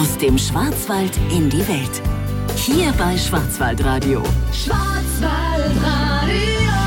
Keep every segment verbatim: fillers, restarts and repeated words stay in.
Aus dem Schwarzwald in die Welt. Hier bei Schwarzwaldradio. Schwarzwaldradio.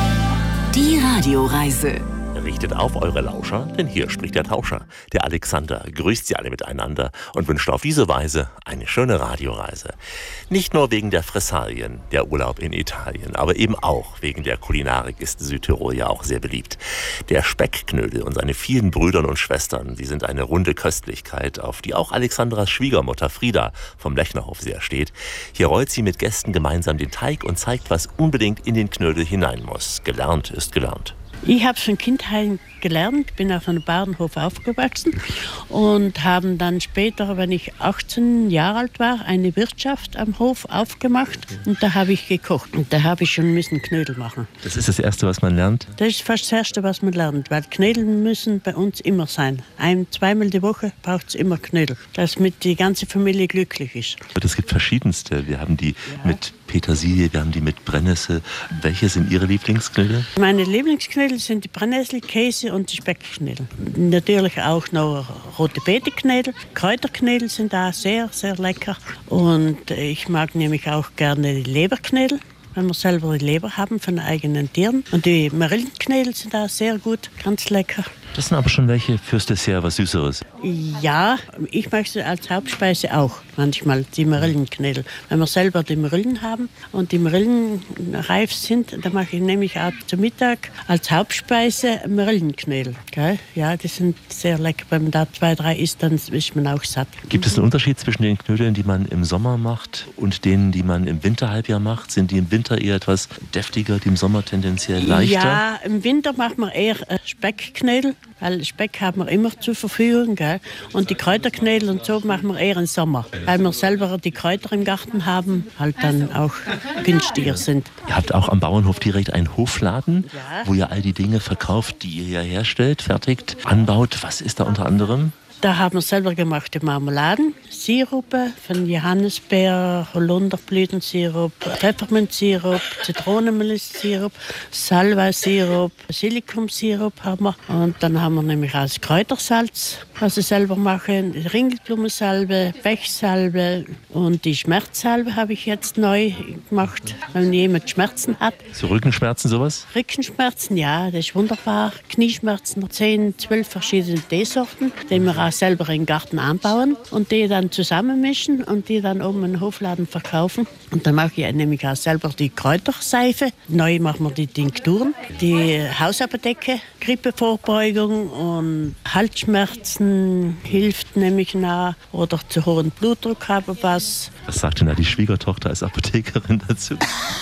Die Radioreise. Richtet auf eure Lauscher, denn hier spricht der Tauscher. Der Alexander grüßt sie alle miteinander und wünscht auf diese Weise eine schöne Radioreise. Nicht nur wegen der Fressalien, der Urlaub in Italien, aber eben auch wegen der Kulinarik ist Südtirol ja auch sehr beliebt. Der Speckknödel und seine vielen Brüdern und Schwestern, die sind eine runde Köstlichkeit, auf die auch Alexandras Schwiegermutter Frieda vom Lechnerhof sehr steht. Hier rollt sie mit Gästen gemeinsam den Teig und zeigt, was unbedingt in den Knödel hinein muss. Gelernt ist gelernt. Ich habe von Kindheit gelernt, bin auf einem Bauernhof aufgewachsen und habe dann später, wenn ich achtzehn Jahre alt war, eine Wirtschaft am Hof aufgemacht und da habe ich gekocht. Und da habe ich schon müssen Knödel machen. Das ist das Erste, was man lernt? Das ist fast das Erste, was man lernt, weil Knödel müssen bei uns immer sein. Ein-, zweimal die Woche braucht es immer Knödel, damit die ganze Familie glücklich ist. Es gibt verschiedenste. Wir haben die ja. mit Petersilie, wir haben die mit Brennnessel. Welche sind Ihre Lieblingsknödel? Meine Lieblingsknödel sind die Brennnessel, Käse und die Speckknödel. Natürlich auch noch rote Beeteknödel. Kräuterknödel sind da sehr, sehr lecker. Und ich mag nämlich auch gerne die Leberknödel, wenn wir selber die Leber haben von eigenen Tieren. Und die Marillenknödel sind da sehr gut, ganz lecker. Das sind aber schon welche fürs Dessert, was Süßeres. Ja, ich mag sie als Hauptspeise auch manchmal, die Marillenknödel. Wenn wir selber die Marillen haben und die Marillen reif sind, dann mache ich nämlich auch zum Mittag als Hauptspeise Marillenknödel. Gell? Ja, die sind sehr lecker. Wenn man da zwei, drei isst, dann ist man auch satt. Gibt es einen Unterschied zwischen den Knödeln, die man im Sommer macht und denen, die man im Winterhalbjahr macht? Sind die im Winter eher etwas deftiger, die im Sommer tendenziell leichter? Ja, im Winter macht man eher Speckknödel. Weil Speck haben wir immer zur Verfügung, gell? Und die Kräuterknödel und so machen wir eher im Sommer. Weil wir selber die Kräuter im Garten haben, halt dann auch günstiger sind. Ihr habt auch am Bauernhof direkt einen Hofladen, ja. wo ihr all die Dinge verkauft, die ihr ja herstellt, fertigt, anbaut. Was ist da unter anderem? Da haben wir selber gemachte Marmeladen, Sirupe von Johannisbeer, Holunderblütensirup, Pfefferminzsirup, Zitronenmelissensirup, Salbei-Sirup, Silikumsirup haben wir. Und dann haben wir nämlich auch das Kräutersalz, was ich selber mache, Ringelblumensalbe, Pechsalbe und die Schmerzsalbe habe ich jetzt neu gemacht, wenn jemand Schmerzen hat. So Rückenschmerzen, sowas? Rückenschmerzen, ja, das ist wunderbar. Knieschmerzen, zehn, zwölf verschiedene Teesorten, die wir auch selber im Garten anbauen und die dann zusammenmischen und die dann oben im Hofladen verkaufen. Und dann mache ich nämlich auch selber die Kräuterseife. Neu machen wir die Tinkturen, die Hausapotheke, Grippevorbeugung und Halsschmerzen hilft nämlich nach oder zu hohen Blutdruck habe was. Was sagt denn da die Schwiegertochter als Apothekerin dazu?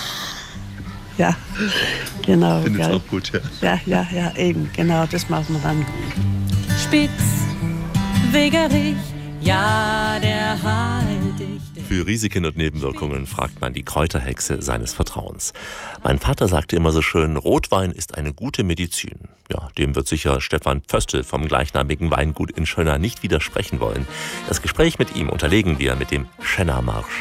Ja, genau. Findet es auch gut, ja. Ja, ja, ja, eben, genau, das machen wir dann. Spitz, Wegerich, ja, der halt ich. Für Risiken und Nebenwirkungen fragt man die Kräuterhexe seines Vertrauens. Mein Vater sagte immer so schön, Rotwein ist eine gute Medizin. Ja, dem wird sicher Stefan Pföstl vom gleichnamigen Weingut in Schönna nicht widersprechen wollen. Das Gespräch mit ihm unterlegen wir mit dem Schenna-Marsch.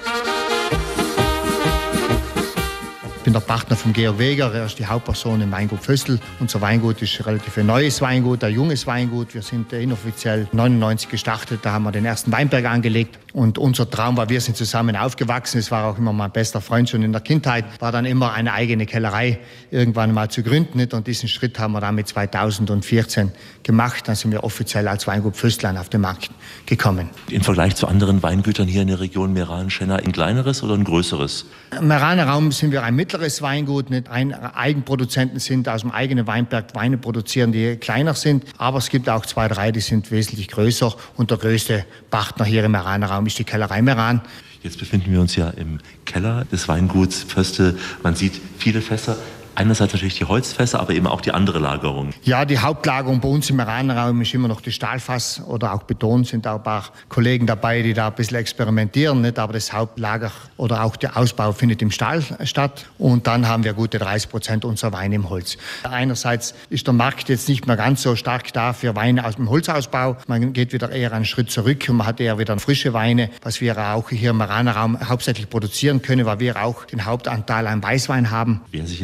Ich bin der Partner von Georg Weger, er ist die Hauptperson im Weingut Pföstl. Unser Weingut ist relativ ein neues Weingut, ein junges Weingut. Wir sind inoffiziell neunundneunzig gestartet, da haben wir den ersten Weinberg angelegt. Und unser Traum war, wir sind zusammen aufgewachsen. Es war auch immer mein bester Freund schon in der Kindheit, war dann immer eine eigene Kellerei irgendwann mal zu gründen. Und diesen Schritt haben wir dann mit zweitausendvierzehn gemacht. Dann sind wir offiziell als Weingut Pföstl auf den Markt gekommen. Im Vergleich zu anderen Weingütern hier in der Region Meran-Schenna ein kleineres oder ein größeres? Im Meraner Raum sind wir ein mittleres Weingut, nicht ein Eigenproduzenten sind, aus dem eigenen Weinberg Weine produzieren, die kleiner sind. Aber es gibt auch zwei, drei, die sind wesentlich größer. Und der größte Partner hier im Meraner Raum ist die Kellerei Meran. Jetzt befinden wir uns ja im Keller des Weinguts Pföstl. Man sieht viele Fässer. Einerseits natürlich die Holzfässer, aber eben auch die andere Lagerung. Ja, die Hauptlagerung bei uns im Meraner-Raum ist immer noch die Stahlfass oder auch Beton. Sind auch ein paar Kollegen dabei, die da ein bisschen experimentieren. Nicht? Aber das Hauptlager oder auch der Ausbau findet im Stahl statt. Und dann haben wir gute dreißig Prozent unserer Weine im Holz. Einerseits ist der Markt jetzt nicht mehr ganz so stark da für Weine aus dem Holzausbau. Man geht wieder eher einen Schritt zurück und man hat eher wieder frische Weine, was wir auch hier im Meraner-Raum hauptsächlich produzieren können, weil wir auch den Hauptanteil an Weißwein haben. Wer sich jetzt einen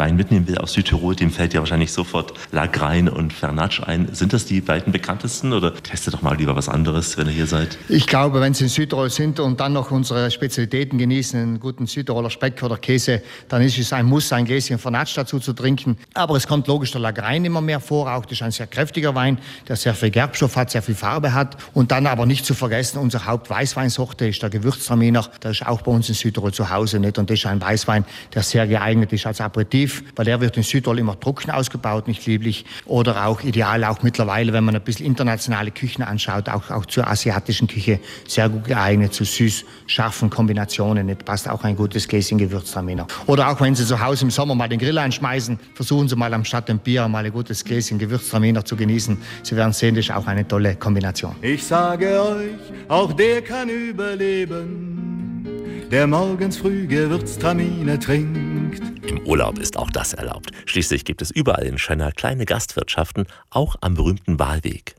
Wein mitnehmen will aus Südtirol, dem fällt ja wahrscheinlich sofort Lagrein und Vernatsch ein. Sind das die beiden bekanntesten oder testet doch mal lieber was anderes, wenn ihr hier seid? Ich glaube, wenn Sie in Südtirol sind und dann noch unsere Spezialitäten genießen, einen guten Südtiroler Speck oder Käse, dann ist es ein Muss, ein Gläschen Vernatsch dazu zu trinken. Aber es kommt logisch der Lagrein immer mehr vor. Auch das ist ein sehr kräftiger Wein, der sehr viel Gerbstoff hat, sehr viel Farbe hat. Und dann aber nicht zu vergessen, unsere Hauptweißweinsorte ist der Gewürztraminer. Der ist auch bei uns in Südtirol zu Hause nicht. Und das ist ein Weißwein, der sehr geeignet ist als Aperitif, weil der wird in Südtirol immer trocken ausgebaut, nicht lieblich. Oder auch ideal, auch mittlerweile, wenn man ein bisschen internationale Küchen anschaut, auch, auch zur asiatischen Küche sehr gut geeignet, zu süß-scharfen Kombinationen. Das passt auch ein gutes Gläschen Gewürztraminer. Oder auch wenn Sie zu Hause im Sommer mal den Grill einschmeißen, versuchen Sie mal anstatt dem Bier mal ein gutes Gläschen Gewürztraminer zu genießen. Sie werden sehen, das ist auch eine tolle Kombination. Ich sage euch, auch der kann überleben, der morgens früh Gewürztraminer trinkt. Im Urlaub ist auch das erlaubt. Schließlich gibt es überall in Schenna kleine Gastwirtschaften, auch am berühmten Wahlweg.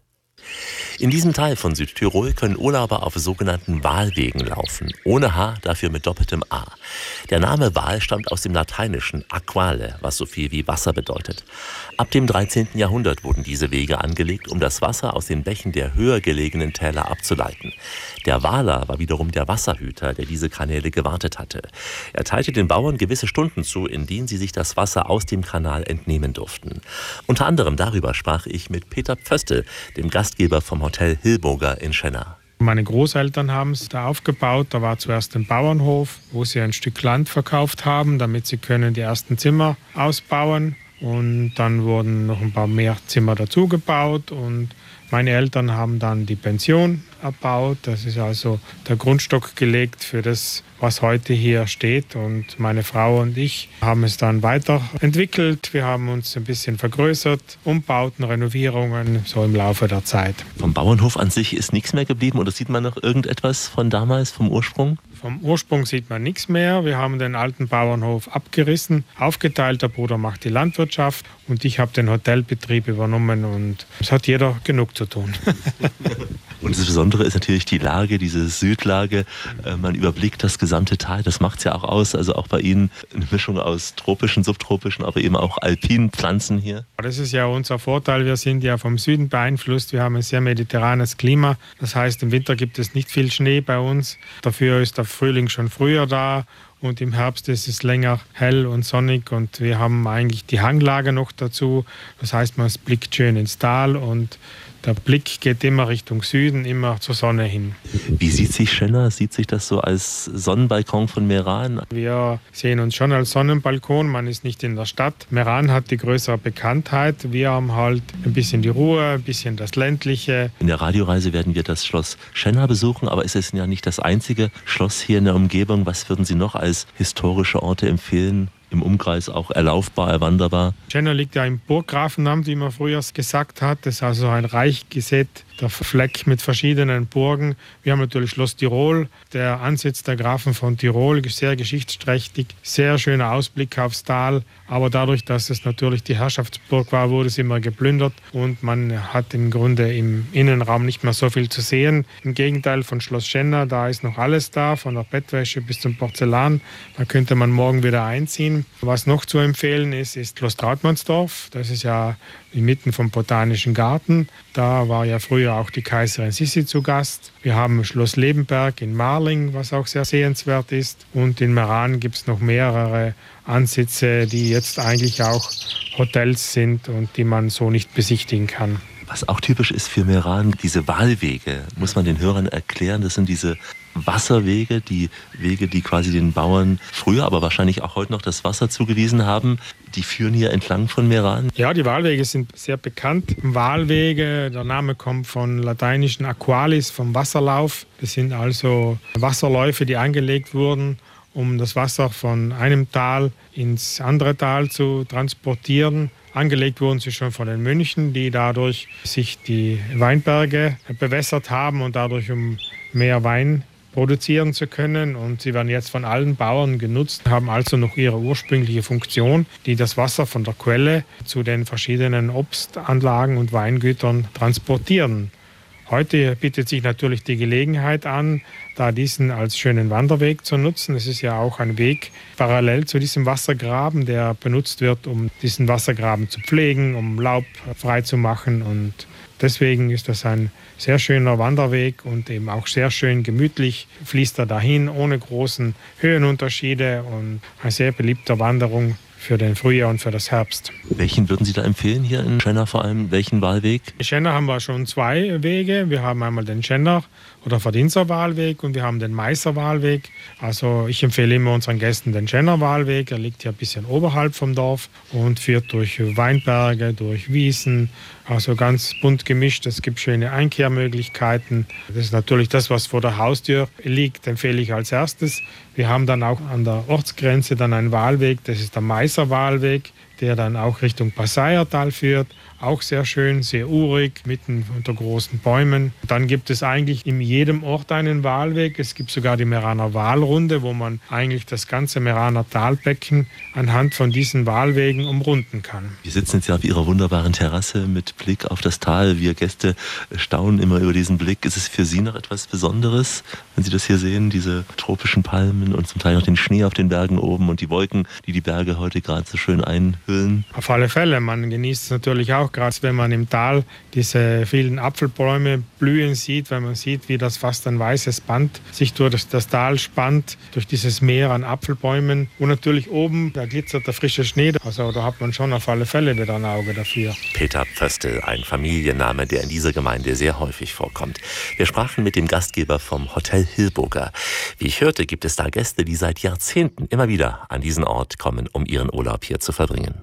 In diesem Teil von Südtirol können Urlauber auf sogenannten Wahlwegen laufen. Ohne H, dafür mit doppeltem A. Der Name Waal stammt aus dem lateinischen aquale, was so viel wie Wasser bedeutet. Ab dem dreizehnten Jahrhundert wurden diese Wege angelegt, um das Wasser aus den Bächen der höher gelegenen Täler abzuleiten. Der Waaler war wiederum der Wasserhüter, der diese Kanäle gewartet hatte. Er teilte den Bauern gewisse Stunden zu, in denen sie sich das Wasser aus dem Kanal entnehmen durften. Unter anderem darüber sprach ich mit Peter Pföstel, dem Gastgeber vom Hotel Hillburger in Schenna. Meine Großeltern haben es da aufgebaut. Da war zuerst ein Bauernhof, wo sie ein Stück Land verkauft haben, damit sie können die ersten Zimmer ausbauen. Und dann wurden noch ein paar mehr Zimmer dazu gebaut und meine Eltern haben dann die Pension erbaut. Das ist also der Grundstock gelegt für das, was heute hier steht. Und meine Frau und ich haben es dann weiterentwickelt. Wir haben uns ein bisschen vergrößert, Umbauten, Renovierungen, so im Laufe der Zeit. Vom Bauernhof an sich ist nichts mehr geblieben oder sieht man noch irgendetwas von damals, vom Ursprung? Vom Ursprung sieht man nichts mehr. Wir haben den alten Bauernhof abgerissen, aufgeteilt. Der Bruder macht die Landwirtschaft und ich habe den Hotelbetrieb übernommen und es hat jeder genug zu tun. Und das Besondere ist natürlich die Lage, diese Südlage. Man überblickt das gesamte Tal, das macht es ja auch aus. Also auch bei Ihnen eine Mischung aus tropischen, subtropischen, aber eben auch alpinen Pflanzen hier. Das ist ja unser Vorteil. Wir sind ja vom Süden beeinflusst. Wir haben ein sehr mediterranes Klima. Das heißt, im Winter gibt es nicht viel Schnee bei uns. Dafür ist der Frühling schon früher da. Und im Herbst ist es länger hell und sonnig und wir haben eigentlich die Hanglage noch dazu. Das heißt, man blickt schön ins Tal und der Blick geht immer Richtung Süden, immer zur Sonne hin. Wie sieht sich Schenna? Sieht sich das so als Sonnenbalkon von Meran? Wir sehen uns schon als Sonnenbalkon. Man ist nicht in der Stadt. Meran hat die größere Bekanntheit. Wir haben halt ein bisschen die Ruhe, ein bisschen das Ländliche. In der Radioreise werden wir das Schloss Schenna besuchen, aber es ist ja nicht das einzige Schloss hier in der Umgebung. Was würden Sie noch als historische Orte empfehlen? Im Umkreis auch erlaufbar, erwanderbar. Schenna liegt ja im Burggrafenamt, wie man früher gesagt hat. Das ist also ein reich gesätterter Fleck mit verschiedenen Burgen. Wir haben natürlich Schloss Tirol, der Ansitz der Grafen von Tirol, sehr geschichtsträchtig, sehr schöner Ausblick aufs Tal. Aber dadurch, dass es natürlich die Herrschaftsburg war, wurde es immer geplündert und man hat im Grunde im Innenraum nicht mehr so viel zu sehen. Im Gegenteil von Schloss Schenna, da ist noch alles da, von der Bettwäsche bis zum Porzellan. Da könnte man morgen wieder einziehen. Was noch zu empfehlen ist, ist Schloss Trautmannsdorf. Das ist ja inmitten vom Botanischen Garten. Da war ja früher auch die Kaiserin Sissi zu Gast. Wir haben Schloss Lebenberg in Marling, was auch sehr sehenswert ist. Und in Meran gibt es noch mehrere Ansitze, die jetzt eigentlich auch Hotels sind und die man so nicht besichtigen kann. Was auch typisch ist für Meran, diese Wahlwege, muss man den Hörern erklären. Das sind diese Wasserwege, die Wege, die quasi den Bauern früher, aber wahrscheinlich auch heute noch das Wasser zugewiesen haben. Die führen hier entlang von Meran. Ja, die Wahlwege sind sehr bekannt. Wahlwege, der Name kommt von lateinischen Aqualis, vom Wasserlauf. Das sind also Wasserläufe, die angelegt wurden, um das Wasser von einem Tal ins andere Tal zu transportieren. Angelegt wurden sie schon von den Mönchen, die dadurch sich die Weinberge bewässert haben und dadurch um mehr Wein produzieren zu können. Und sie werden jetzt von allen Bauern genutzt, haben also noch ihre ursprüngliche Funktion, die das Wasser von der Quelle zu den verschiedenen Obstanlagen und Weingütern transportieren. Heute bietet sich natürlich die Gelegenheit an, da diesen als schönen Wanderweg zu nutzen. Es ist ja auch ein Weg parallel zu diesem Wassergraben, der benutzt wird, um diesen Wassergraben zu pflegen, um Laub frei zu machen. Und deswegen ist das ein sehr schöner Wanderweg und eben auch sehr schön gemütlich fließt er dahin, ohne großen Höhenunterschiede und eine sehr beliebte Wanderung für den Frühjahr und für das Herbst. Welchen würden Sie da empfehlen hier in Schenna vor allem? Welchen Wahlweg? In Schenna haben wir schon zwei Wege. Wir haben einmal den Schenner oder Verdienster Wahlweg und wir haben den Meißer Wahlweg. Also ich empfehle immer unseren Gästen den Schenner Wahlweg. Er liegt ja ein bisschen oberhalb vom Dorf und führt durch Weinberge, durch Wiesen, also ganz bunt gemischt. Es gibt schöne Einkehrmöglichkeiten. Das ist natürlich das, was vor der Haustür liegt, empfehle ich als erstes. Wir haben dann auch an der Ortsgrenze dann einen Wahlweg, das ist der Meißer Wahlweg, der dann auch Richtung Passaiertal führt. Auch sehr schön, sehr urig, mitten unter großen Bäumen. Dann gibt es eigentlich in jedem Ort einen Wahlweg. Es gibt sogar die Meraner Wahlrunde, wo man eigentlich das ganze Meraner Talbecken anhand von diesen Wahlwegen umrunden kann. Wir sitzen jetzt ja auf Ihrer wunderbaren Terrasse mit Blick auf das Tal. Wir Gäste staunen immer über diesen Blick. Ist es für Sie noch etwas Besonderes, wenn Sie das hier sehen, diese tropischen Palmen und zum Teil noch den Schnee auf den Bergen oben und die Wolken, die die Berge heute gerade so schön einhüllen? Auf alle Fälle. Man genießt es natürlich auch, gerade wenn man im Tal diese vielen Apfelbäume blühen sieht, wenn man sieht, wie das fast ein weißes Band sich durch das, das Tal spannt, durch dieses Meer an Apfelbäumen. Und natürlich oben, da glitzert der frische Schnee. Also da hat man schon auf alle Fälle wieder ein Auge dafür. Peter Pföstl, ein Familienname, der in dieser Gemeinde sehr häufig vorkommt. Wir sprachen mit dem Gastgeber vom Hotel Hillburger. Wie ich hörte, gibt es da Gäste, die seit Jahrzehnten immer wieder an diesen Ort kommen, um ihren Urlaub hier zu verbringen.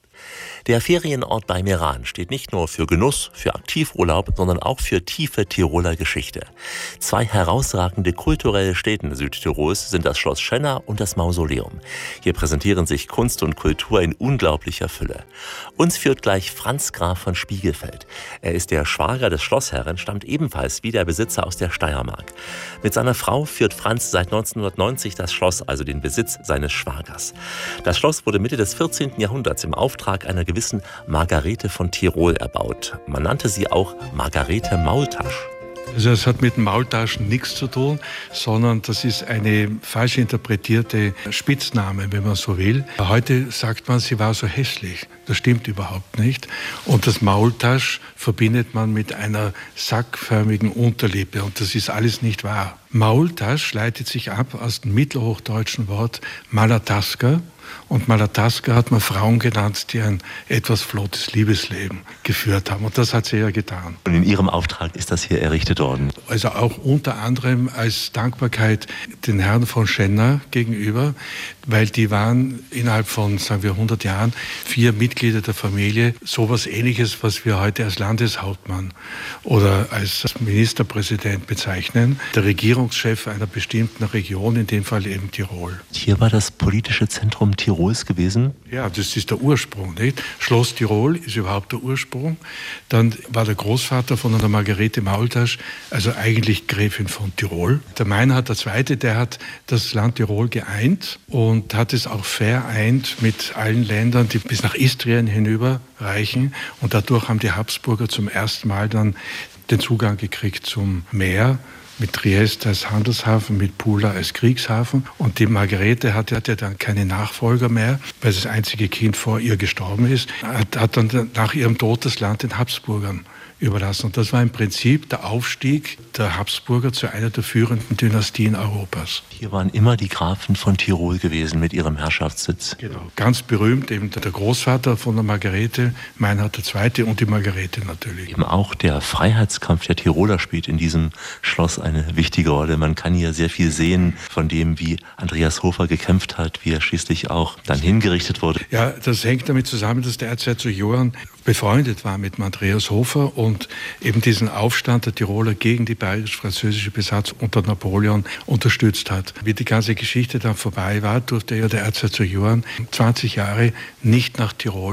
Der Ferienort bei Meran steht nicht nur für Genuss, für Aktivurlaub, sondern auch für tiefe Tiroler Geschichte. Zwei herausragende kulturelle Stätten Südtirols sind das Schloss Schenna und das Mausoleum. Hier präsentieren sich Kunst und Kultur in unglaublicher Fülle. Uns führt gleich Franz Graf von Spiegelfeld. Er ist der Schwager des Schlossherren, stammt ebenfalls wie der Besitzer aus der Steiermark. Mit seiner Frau führt Franz seit neunzehnhundertneunzig das Schloss, also den Besitz seines Schwagers. Das Schloss wurde Mitte des vierzehnten Jahrhunderts im Auftrag einer gewissen Margarete von Tirol erbaut. Man nannte sie auch Margarete Maultasch. Also es hat mit Maultaschen nichts zu tun, sondern das ist eine falsch interpretierte Spitzname, wenn man so will. Heute sagt man, sie war so hässlich. Das stimmt überhaupt nicht. Und das Maultasch verbindet man mit einer sackförmigen Unterlippe und das ist alles nicht wahr. Maultasch leitet sich ab aus dem mittelhochdeutschen Wort Malataska. Und Malataska hat man Frauen genannt, die ein etwas flottes Liebesleben geführt haben. Und das hat sie ja getan. Und in Ihrem Auftrag ist das hier errichtet worden? Also auch unter anderem als Dankbarkeit den Herren von Schenna gegenüber, weil die waren innerhalb von, sagen wir, hundert Jahren vier Mitglieder der Familie. Sowas Ähnliches, was wir heute als Landeshauptmann oder als Ministerpräsident bezeichnen. Der Regierungschef einer bestimmten Region, in dem Fall eben Tirol. Hier war das politische Zentrum Tirols gewesen? Ja, das ist der Ursprung, nicht? Schloss Tirol ist überhaupt der Ursprung. Dann war der Großvater von der Margarete Maultasch, also eigentlich Gräfin von Tirol. Der Meinhard der Zweite, der hat das Land Tirol geeint und hat es auch vereint mit allen Ländern, die bis nach Istrien hinüber reichen. Und dadurch haben die Habsburger zum ersten Mal dann den Zugang gekriegt zum Meer. Mit Triest als Handelshafen, mit Pula als Kriegshafen. Und die Margarete hatte, hatte dann keine Nachfolger mehr, weil das einzige Kind vor ihr gestorben ist. Hat, hat dann nach ihrem Tod das Land den Habsburgern überlassen. Und das war im Prinzip der Aufstieg der Habsburger zu einer der führenden Dynastien Europas. Hier waren immer die Grafen von Tirol gewesen mit ihrem Herrschaftssitz. Genau. Ganz berühmt eben der Großvater von der Margarete, Meinhard der Zweite und die Margarete natürlich. Eben auch der Freiheitskampf der Tiroler spielt in diesem Schloss eine wichtige Rolle. Man kann hier sehr viel sehen von dem, wie Andreas Hofer gekämpft hat, wie er schließlich auch dann hingerichtet wurde. Ja, das hängt damit zusammen, dass der Erzherzog Johann befreundet war mit Andreas Hofer und eben diesen Aufstand der Tiroler gegen die bayerisch-französische Besatzung unter Napoleon unterstützt hat. Wie die ganze Geschichte dann vorbei war, durfte ja der Erzherzog Johann zwanzig Jahre nicht nach Tirol.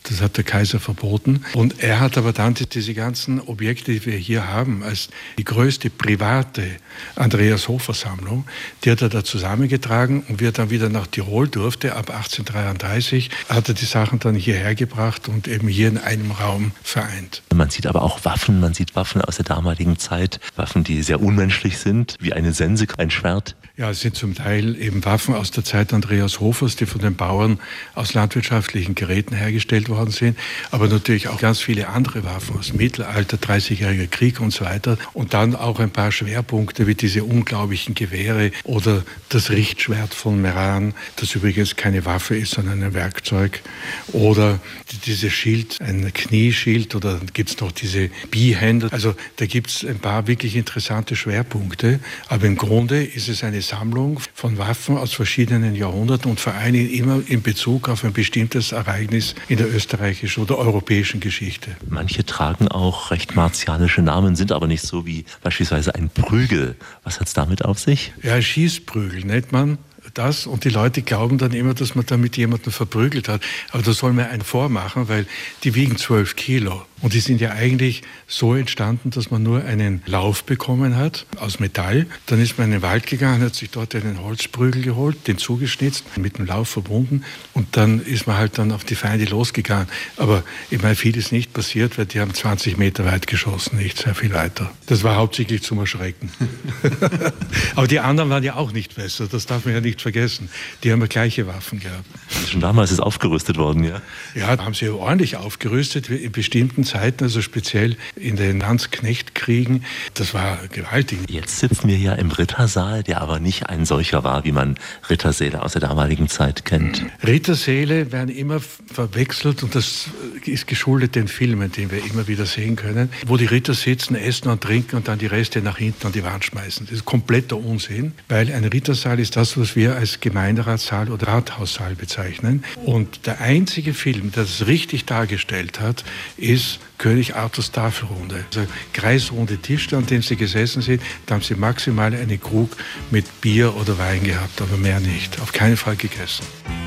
Das hat der Kaiser verboten. Und er hat aber dann diese ganzen Objekte, die wir hier haben, als die größte private Andreas Hofer-Sammlung, die hat er da zusammengetragen. Und wie er dann wieder nach Tirol durfte, ab achtzehnhundertdreiunddreißig, hat er die Sachen dann hierher gebracht und eben hier in einem Raum vereint. Man sieht aber auch Waffen, man sieht Waffen aus der damaligen Zeit, Waffen, die sehr unmenschlich sind, wie eine Sense, ein Schwert. Ja, es sind zum Teil eben Waffen aus der Zeit Andreas Hofers, die von den Bauern aus landwirtschaftlichen Geräten hergestellt worden sind, aber natürlich auch ganz viele andere Waffen aus dem Mittelalter, dreißigjähriger Krieg und so weiter. Und dann auch ein paar Schwerpunkte wie diese unglaublichen Gewehre oder das Richtschwert von Meran, das übrigens keine Waffe ist, sondern ein Werkzeug. Oder dieses Schild, ein Knieschild, oder dann gibt es noch diese Bihänder. Also da gibt es ein paar wirklich interessante Schwerpunkte, aber im Grunde ist es eine Sammlung von Waffen aus verschiedenen Jahrhunderten und vor allem immer in Bezug auf ein bestimmtes Ereignis in der österreichischen oder europäischen Geschichte. Manche tragen auch recht martialische Namen, sind aber nicht so wie beispielsweise ein Prügel. Was hat es damit auf sich? Ja, Schießprügel nennt man das, und die Leute glauben dann immer, dass man damit jemanden verprügelt hat. Aber da soll man einen vormachen, weil die wiegen zwölf Kilo. Und die sind ja eigentlich so entstanden, dass man nur einen Lauf bekommen hat aus Metall. Dann ist man in den Wald gegangen, hat sich dort einen Holzprügel geholt, den zugeschnitzt, mit dem Lauf verbunden. Und dann ist man halt dann auf die Feinde losgegangen. Aber ich meine, viel ist nicht passiert, weil die haben zwanzig Meter weit geschossen, nicht sehr viel weiter. Das war hauptsächlich zum Erschrecken. Aber die anderen waren ja auch nicht besser, das darf man ja nicht vergessen. Die haben ja gleiche Waffen gehabt. Schon damals ist aufgerüstet worden, ja? Ja, da haben sie ordentlich aufgerüstet in bestimmten Zeiten, also speziell in den Landsknechtkriegen. Das war gewaltig. Jetzt sitzen wir ja im Rittersaal, der aber nicht ein solcher war, wie man Rittersäle aus der damaligen Zeit kennt. Rittersäle werden immer verwechselt, und das ist geschuldet den Filmen, die wir immer wieder sehen können, wo die Ritter sitzen, essen und trinken und dann die Reste nach hinten an die Wand schmeißen. Das ist kompletter Unsinn, weil ein Rittersaal ist das, was wir als Gemeinderatssaal oder Rathaussaal bezeichnen. Und der einzige Film, der das richtig dargestellt hat, ist König Arthurs Tafelrunde. Also kreisrunde Tische, an denen sie gesessen sind, da haben sie maximal eine Krug mit Bier oder Wein gehabt, aber mehr nicht. Auf keinen Fall gegessen.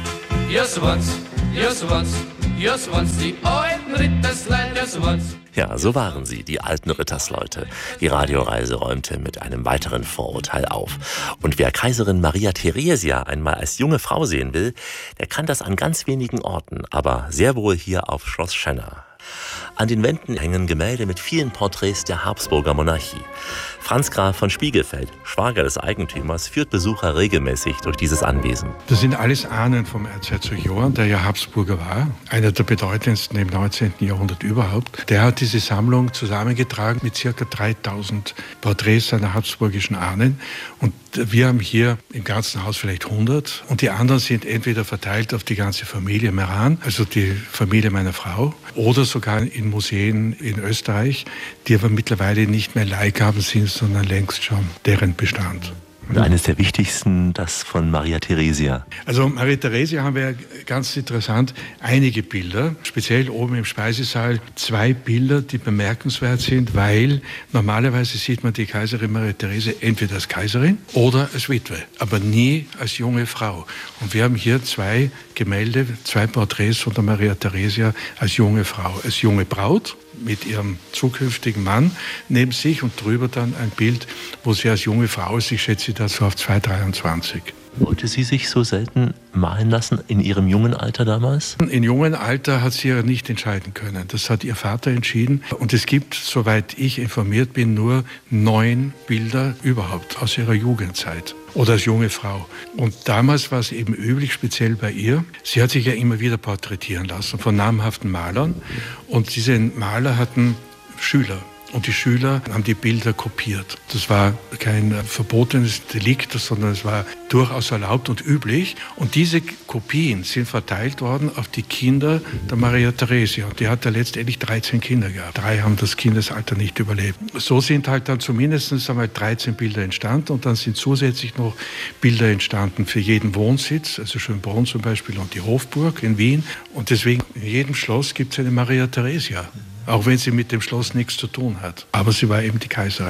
Just once, just once, just once, die alten Ritterslein, just once. Ja, so waren sie, die alten Rittersleute. Die Radioreise räumte mit einem weiteren Vorurteil auf. Und wer Kaiserin Maria Theresia einmal als junge Frau sehen will, der kann das an ganz wenigen Orten, aber sehr wohl hier auf Schloss Schenna. An den Wänden hängen Gemälde mit vielen Porträts der Habsburger Monarchie. Franz Graf von Spiegelfeld, Schwager des Eigentümers, führt Besucher regelmäßig durch dieses Anwesen. Das sind alles Ahnen vom Erzherzog Johann, der ja Habsburger war, einer der bedeutendsten im neunzehnten Jahrhundert überhaupt. Der hat diese Sammlung zusammengetragen mit ca. dreitausend Porträts seiner habsburgischen Ahnen. Und wir haben hier im ganzen Haus vielleicht hundert. Und die anderen sind entweder verteilt auf die ganze Familie Meran, also die Familie meiner Frau, oder sogar in Museen in Österreich, die aber mittlerweile nicht mehr Leihgaben sind, sondern längst schon deren Bestand. Und eines der wichtigsten, das von Maria Theresia. Also Maria Theresia haben wir ganz interessant einige Bilder, speziell oben im Speisesaal zwei Bilder, die bemerkenswert sind, weil normalerweise sieht man die Kaiserin Maria Theresia entweder als Kaiserin oder als Witwe, aber nie als junge Frau. Und wir haben hier zwei Gemälde, zwei Porträts von der Maria Theresia als junge Frau, als junge Braut mit ihrem zukünftigen Mann neben sich und drüber dann ein Bild, wo sie als junge Frau ist, ich schätze das so auf zwei dreiundzwanzig. Wollte sie sich so selten malen lassen in ihrem jungen Alter damals? In jungen Alter hat sie ja nicht entscheiden können. Das hat ihr Vater entschieden. Und es gibt, soweit ich informiert bin, nur neun Bilder überhaupt aus ihrer Jugendzeit oder als junge Frau. Und damals war es eben üblich, speziell bei ihr, sie hat sich ja immer wieder porträtieren lassen von namhaften Malern. Und diese Maler hatten Schüler. Und die Schüler haben die Bilder kopiert. Das war kein verbotenes Delikt, sondern es war durchaus erlaubt und üblich. Und diese Kopien sind verteilt worden auf die Kinder der Maria Theresia. Und die hat ja letztendlich dreizehn Kinder gehabt. Drei haben das Kindesalter nicht überlebt. So sind halt dann zumindest einmal dreizehn Bilder entstanden. Und dann sind zusätzlich noch Bilder entstanden für jeden Wohnsitz, also Schönbrunn zum Beispiel und die Hofburg in Wien. Und deswegen in jedem Schloss gibt es eine Maria Theresia. Auch wenn sie mit dem Schloss nichts zu tun hat. Aber sie war eben die Kaiserin.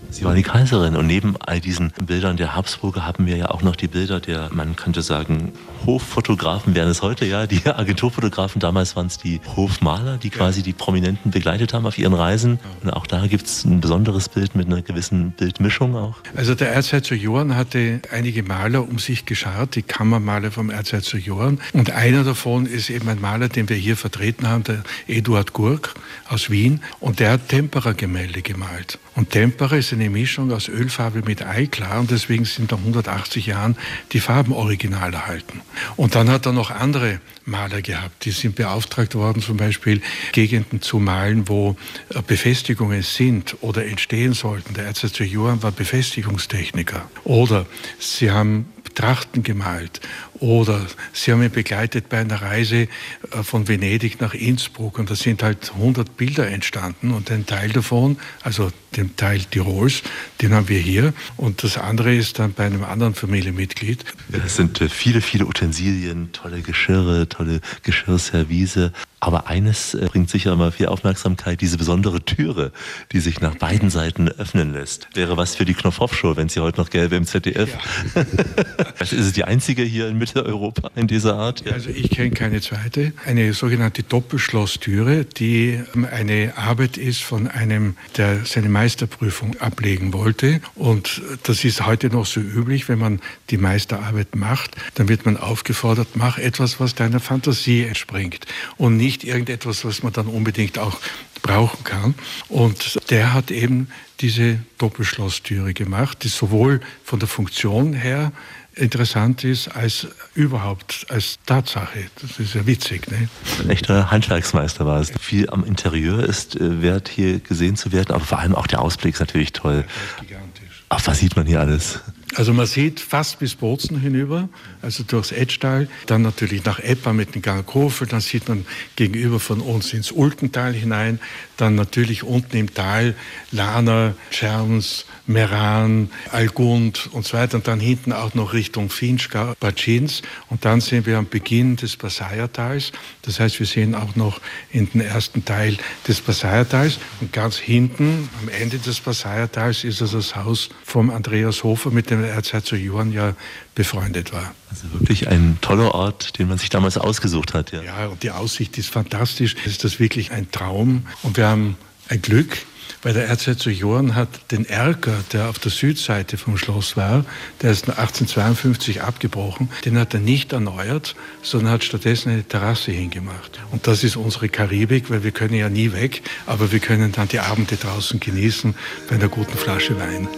Sie war die Kaiserin und neben all diesen Bildern der Habsburger haben wir ja auch noch die Bilder der, man könnte sagen, Hoffotografen wären es heute, ja, die Agenturfotografen, damals waren es die Hofmaler, die quasi die Prominenten begleitet haben auf ihren Reisen. Und auch da gibt es ein besonderes Bild mit einer gewissen Bildmischung auch. Also der Erzherzog Johann hatte einige Maler um sich geschart, die Kammermaler vom Erzherzog Johann. Und einer davon ist eben ein Maler, den wir hier vertreten haben, der Eduard Gurk aus Wien. Und der hat Tempera-Gemälde gemalt. Und Tempera ist eine Mischung aus Ölfarbe mit Eiklar und deswegen sind nach hundertachtzig Jahren die Farben original erhalten. Und dann hat er noch andere Maler gehabt, die sind beauftragt worden, zum Beispiel Gegenden zu malen, wo Befestigungen sind oder entstehen sollten. Der Erzherzog Johann war Befestigungstechniker. Oder sie haben Trachten gemalt oder sie haben ihn begleitet bei einer Reise von Venedig nach Innsbruck und da sind halt hundert Bilder entstanden und ein Teil davon, also den Teil Tirols, den haben wir hier und das andere ist dann bei einem anderen Familienmitglied. Es sind viele, viele Utensilien, tolle Geschirre, tolle Geschirrservice. Aber eines bringt sicher immer viel Aufmerksamkeit, diese besondere Türe, die sich nach beiden Seiten öffnen lässt. Wäre was für die Knopf-Off-Show, wenn sie heute noch gäbe im Z D F. Ja. Ist es die einzige hier in Mitteleuropa in dieser Art? Ja. Also ich kenne keine zweite. Eine sogenannte Doppelschlosstüre, die eine Arbeit ist von einem, der seine Meisterprüfung ablegen wollte. Und das ist heute noch so üblich, wenn man die Meisterarbeit macht, dann wird man aufgefordert, mach etwas, was deiner Fantasie entspringt und nicht irgendetwas, was man dann unbedingt auch brauchen kann. Und der hat eben diese Doppelschlosstüre gemacht, die sowohl von der Funktion her interessant ist, als überhaupt als Tatsache. Das ist ja witzig. Ne? Ein echter Handwerksmeister war es. Viel am Interieur ist äh, wert, hier gesehen zu werden, aber vor allem auch der Ausblick ist natürlich toll. Das ist gigantisch. Ach, was sieht man hier alles? Also man sieht fast bis Bozen hinüber, also durchs Etschtal, dann natürlich nach Eppa mit dem Garkofel, dann sieht man gegenüber von uns ins Ulkental hinein, dann natürlich unten im Tal Lahner, Czerns, Meran, Algund und so weiter und dann hinten auch noch Richtung Finchgau, Batschins und dann sind wir am Beginn des Passaiertals, das heißt wir sehen auch noch in den ersten Teil des Passaiertals und ganz hinten am Ende des Passaiertals ist also das Haus vom Andreas Hofer, mit dem der Erzherzog Johann ja befreundet war. Also wirklich ein toller Ort, den man sich damals ausgesucht hat. Ja, ja und die Aussicht ist fantastisch. Es ist das wirklich ein Traum. Und wir haben ein Glück, weil der Erzherzog Johann hat den Erker, der auf der Südseite vom Schloss war, der ist achtzehnhundertzweiundfünfzig abgebrochen, den hat er nicht erneuert, sondern hat stattdessen eine Terrasse hingemacht. Und das ist unsere Karibik, weil wir können ja nie weg, aber wir können dann die Abende draußen genießen bei einer guten Flasche Wein.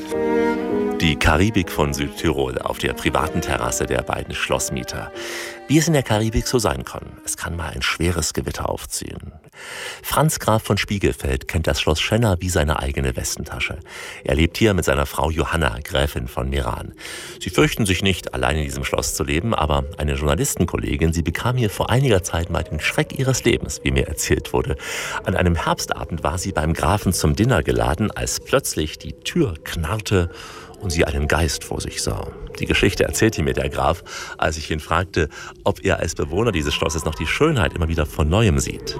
Die Karibik von Südtirol auf der privaten Terrasse der beiden Schlossmieter. Wie es in der Karibik so sein kann. Es kann mal ein schweres Gewitter aufziehen. Franz Graf von Spiegelfeld kennt das Schloss Schenna wie seine eigene Westentasche. Er lebt hier mit seiner Frau Johanna, Gräfin von Meran. Sie fürchten sich nicht, allein in diesem Schloss zu leben, aber eine Journalistenkollegin, sie bekam hier vor einiger Zeit mal den Schreck ihres Lebens, wie mir erzählt wurde. An einem Herbstabend war sie beim Grafen zum Dinner geladen, als plötzlich die Tür knarrte und sie einen Geist vor sich sah. Die Geschichte erzählte mir der Graf, als ich ihn fragte, ob er als Bewohner dieses Schlosses noch die Schönheit immer wieder von Neuem sieht.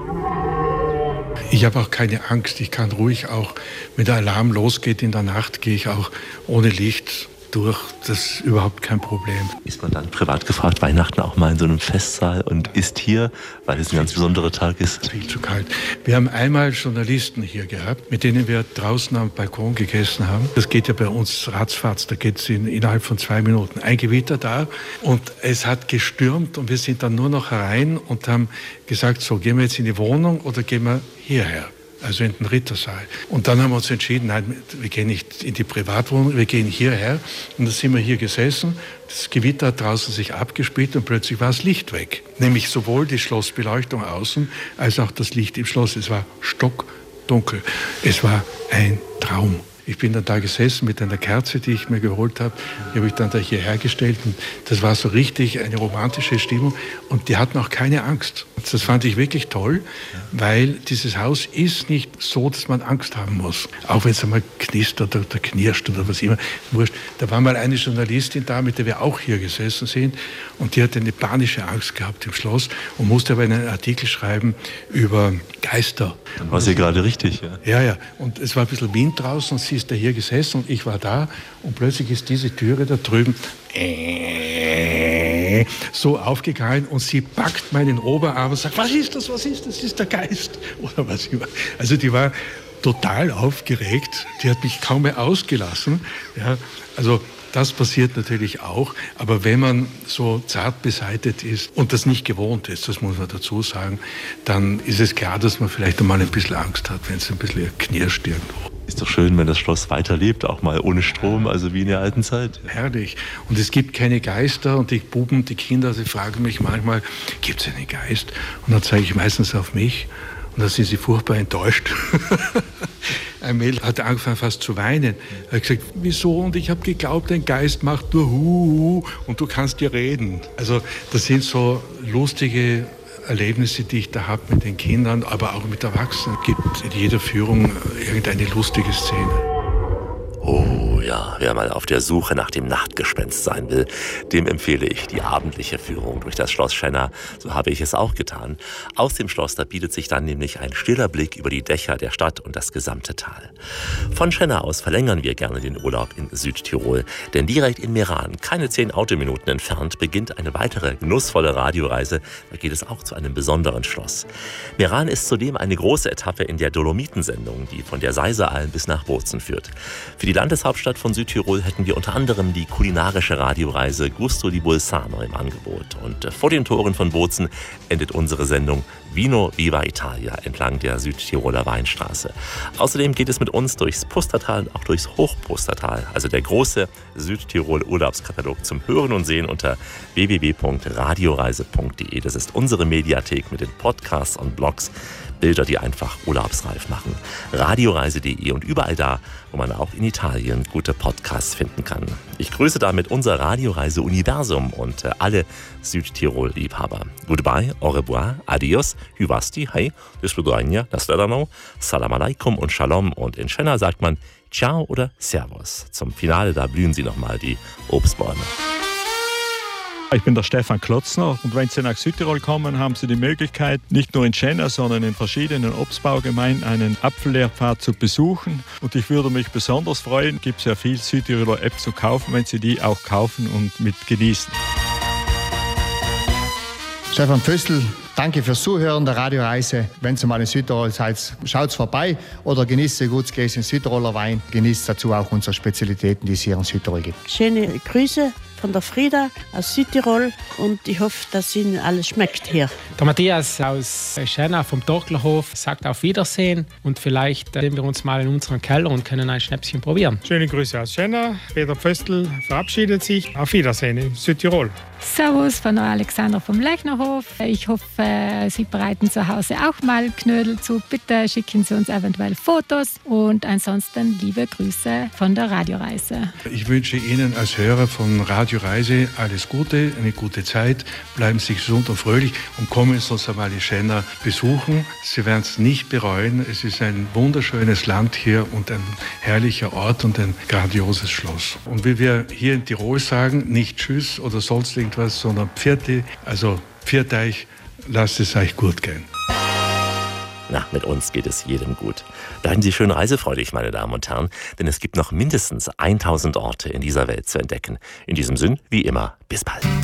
Ich habe auch keine Angst. Ich kann ruhig auch, wenn der Alarm losgeht in der Nacht, gehe ich auch ohne Licht durch. Das ist überhaupt kein Problem. Ist man dann privat gefragt, Weihnachten auch mal in so einem Festsaal und isst hier, weil es ein ganz besonderer Tag ist? Viel zu kalt. Wir haben einmal Journalisten hier gehabt, mit denen wir draußen am Balkon gegessen haben. Das geht ja bei uns ratzfatz, da geht es in, innerhalb von zwei Minuten. Ein Gewitter da und es hat gestürmt und wir sind dann nur noch herein und haben gesagt, so gehen wir jetzt in die Wohnung oder gehen wir hierher? Also in den Rittersaal. Und dann haben wir uns entschieden, nein, wir gehen nicht in die Privatwohnung, wir gehen hierher. Und dann sind wir hier gesessen, das Gewitter hat draußen sich abgespielt und plötzlich war das Licht weg. Nämlich sowohl die Schlossbeleuchtung außen, als auch das Licht im Schloss. Es war stockdunkel. Es war ein Traum. Ich bin dann da gesessen mit einer Kerze, die ich mir geholt habe. Die habe ich dann da hierher gestellt. Und das war so richtig eine romantische Stimmung. Und die hatten auch keine Angst. Das fand ich wirklich toll, weil dieses Haus ist nicht so, dass man Angst haben muss. Auch wenn es einmal knistert oder, oder knirscht oder was immer. Wurscht. Da war mal eine Journalistin da, mit der wir auch hier gesessen sind. Und die hatte eine panische Angst gehabt im Schloss und musste aber einen Artikel schreiben über Geister. Dann war sie gerade richtig, ja? Ja, ja. Und es war ein bisschen Wind draußen und sie ist er hier gesessen und ich war da und plötzlich ist diese Türe da drüben so aufgegangen und sie packt meinen Oberarm und sagt, was ist das, was ist das, das ist der Geist. Oder was immer. Also die war total aufgeregt, die hat mich kaum mehr ausgelassen. Ja, also das passiert natürlich auch, aber wenn man so zart beseitet ist und das nicht gewohnt ist, das muss man dazu sagen, dann ist es klar, dass man vielleicht einmal ein bisschen Angst hat, wenn es ein bisschen knirscht irgendwo. Ist doch schön, wenn das Schloss weiterlebt, auch mal ohne Strom, also wie in der alten Zeit. Herrlich. Und es gibt keine Geister und die Buben, die Kinder, sie fragen mich manchmal, gibt es einen Geist? Und dann zeige ich meistens auf mich und dann sind sie furchtbar enttäuscht. Ein Mädel hat angefangen fast zu weinen. Er hat gesagt, wieso? Und ich habe geglaubt, ein Geist macht nur Hu und du kannst ja reden. Also das sind so lustige Erlebnisse, die ich da habe mit den Kindern, aber auch mit Erwachsenen. Es gibt in jeder Führung irgendeine lustige Szene. Oh ja, wer mal auf der Suche nach dem Nachtgespenst sein will, dem empfehle ich die abendliche Führung durch das Schloss Schenna. So habe ich es auch getan. Aus dem Schloss, da bietet sich dann nämlich ein stiller Blick über die Dächer der Stadt und das gesamte Tal. Von Schenna aus verlängern wir gerne den Urlaub in Südtirol, denn direkt in Meran, keine zehn Autominuten entfernt, beginnt eine weitere genussvolle Radioreise. Da geht es auch zu einem besonderen Schloss. Meran ist zudem eine große Etappe in der Dolomitensendung, die von der Seiseralm bis nach Bozen führt. Für die Landeshauptstadt von Südtirol hätten wir unter anderem die kulinarische Radioreise Gusto di Bolzano im Angebot. Und vor den Toren von Bozen endet unsere Sendung Vino Viva Italia entlang der Südtiroler Weinstraße. Außerdem geht es mit uns durchs Pustertal und auch durchs Hochpustertal, also der große Südtirol-Urlaubskatalog zum Hören und Sehen unter w w w punkt radioreise punkt de. Das ist unsere Mediathek mit den Podcasts und Blogs. Bilder, die einfach urlaubsreif machen. radioreise punkt de und überall da, wo man auch in Italien gute Podcasts finden kann. Ich grüße damit unser Radioreise-Universum und äh, alle Südtirol-Liebhaber. Goodbye, au revoir, adios, hyvasti, hey, bis Ludranja, nasledano, salam alaikum und shalom. Und in Schenna sagt man ciao oder servus. Zum Finale, da blühen sie nochmal, die Obstbäume. Ich bin der Stefan Klotzner und wenn Sie nach Südtirol kommen, haben Sie die Möglichkeit, nicht nur in Schenna, sondern in verschiedenen Obstbaugemeinden einen Apfellehrpfad zu besuchen. Und ich würde mich besonders freuen, es gibt sehr viel Südtiroler Äpfel zu kaufen, wenn Sie die auch kaufen und mit genießen. Stefan Pföstl, danke fürs Zuhören der Radioreise. Wenn Sie mal in Südtirol seid, schaut vorbei oder genießt ein gutes Gläschen Südtiroler Wein. Genießt dazu auch unsere Spezialitäten, die es hier in Südtirol gibt. Schöne Grüße von der Frieda aus Südtirol und ich hoffe, dass Ihnen alles schmeckt hier. Der Matthias aus Schenna vom Torklerhof sagt auf Wiedersehen und vielleicht sehen wir uns mal in unserem Keller und können ein Schnäpschen probieren. Schöne Grüße aus Schenna. Peter Pföstl verabschiedet sich. Auf Wiedersehen in Südtirol. Servus von der Alexander vom Lechnerhof. Ich hoffe, Sie bereiten zu Hause auch mal Knödel zu. Bitte schicken Sie uns eventuell Fotos und ansonsten liebe Grüße von der Radioreise. Ich wünsche Ihnen als Hörer von Radioreise alles Gute, eine gute Zeit. Bleiben Sie gesund und fröhlich und kommen Sie uns einmal in Schenna besuchen. Sie werden es nicht bereuen. Es ist ein wunderschönes Land hier und ein herrlicher Ort und ein grandioses Schloss. Und wie wir hier in Tirol sagen, nicht Tschüss oder sonst irgendwas, sondern Pfiat, also Pfiat euch, lasst es euch gut gehen. Na, mit uns geht es jedem gut. Bleiben Sie schön reisefreudig, meine Damen und Herren, denn es gibt noch mindestens tausend Orte in dieser Welt zu entdecken. In diesem Sinn, wie immer, bis bald.